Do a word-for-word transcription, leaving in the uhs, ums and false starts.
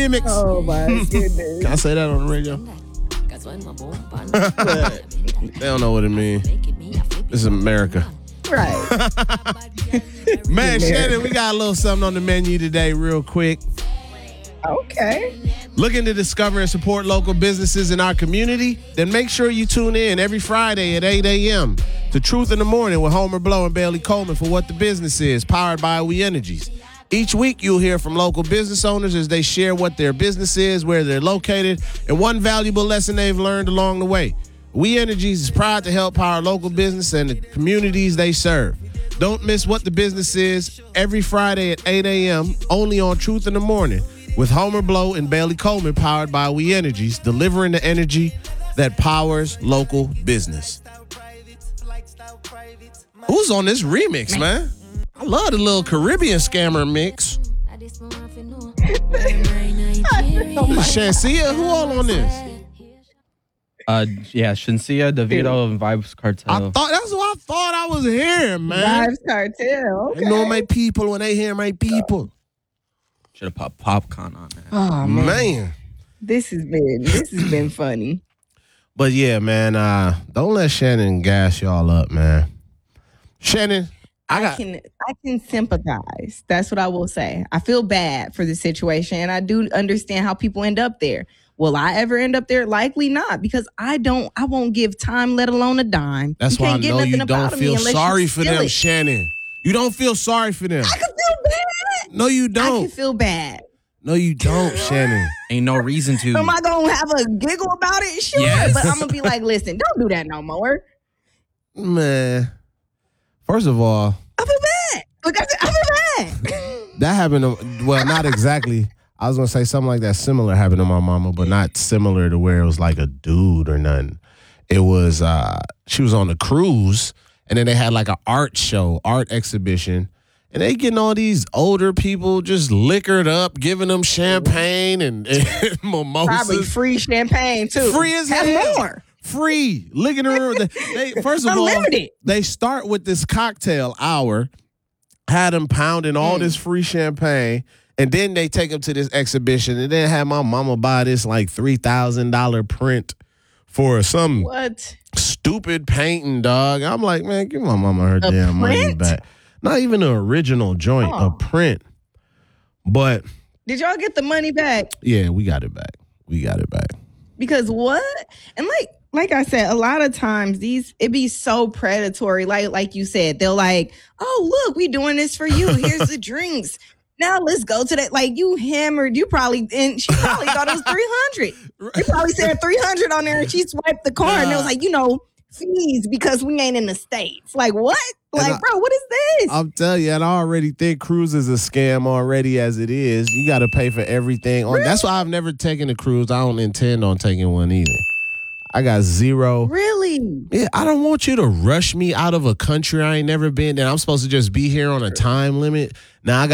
remix. Oh my goodness. Can I say that on the radio? They don't know what it means. This is America. Right. Man, Shannon, we got a little something on the menu today real quick. Okay. Looking to discover and support local businesses in our community? Then make sure you tune in every Friday at eight a.m. to Truth in the Morning with Homer Blow and Bailey Coleman for What the Business Is, powered by We Energies. Each week, you'll hear from local business owners as they share what their business is, where they're located, and one valuable lesson they've learned along the way. We Energies is proud to help power local business and the communities they serve. Don't miss What the Business Is every Friday at eight a.m. only on Truth in the Morning with Homer Blow and Bailey Coleman, powered by We Energies, delivering the energy that powers local business. Who's on this remix, man? I love the little Caribbean scammer mix. Shansia, who all on this? Uh, yeah, Shinsia, DeVito, and Vibes Cartel. I thought that's what I thought I was hearing, man. Vibes Cartel. Okay. They know my people when they hear my people. Should have popped popcorn on that. Oh man. Man. This has been this has been funny. But yeah, man, uh, don't let Shannon gas y'all up, man. Shannon, I got I can I can sympathize. That's what I will say. I feel bad for the situation, and I do understand how people end up there. Will I ever end up there? Likely not, because I don't. I won't give time, let alone a dime. That's you why I can't get know nothing you about don't me feel unless sorry you for steal them, it. Shannon. You don't feel sorry for them. I can feel bad. No, you I don't. can feel bad. No, you don't, Shannon. Ain't no reason to. Am I gonna have a giggle about it? Sure, Yes. but I'm gonna be like, listen, don't do that no more. Man, first of all, I feel bad. Look, I said, I feel bad. that happened to, well, not exactly. I was going to say something like that similar happened to my mama, but not similar to where it was like a dude or nothing. It was, uh, she was on a cruise, and then they had like an art show, art exhibition, and they getting all these older people just liquored up, giving them champagne and, and mimosas. Probably free champagne too. Free as Have hell. more. Free. Look in the room. They, first of all, Unlimited. they start with this cocktail hour, had them pounding all Mm. this free champagne, and then they take them to this exhibition, and then have my mama buy this like three thousand dollars print for some What? stupid painting, dog. I'm like, man, give my mama her A damn money print? back. Not even an original joint, Oh. a print. But, Did y'all get the money back? yeah, we got it back. We got it back. Because what? And like like I said, a lot of times these it be so predatory. Like like you said, they'll like, oh look, we doing this for you. Here's the drinks. Now let's go to that. Like you hammered, you probably and she probably thought it was three hundred. You probably said three hundred on there, and she swiped the card, and it was like, you know, fees because we ain't in the States. Like what? Like, I- bro, what is this? I'm telling you, and I already think cruise is a scam already as it is. You got to pay for everything. On That's why I've never taken a cruise. I don't intend on taking one either. I got zero. Really? Yeah, I don't want you to rush me out of a country I ain't never been. Then I'm supposed to just be here on a time limit. Now I got